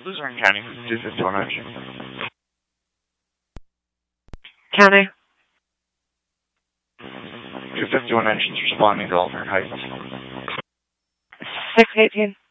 Luzerne County, 251 engine. County. 251 engines responding to Alternate Heights. 618.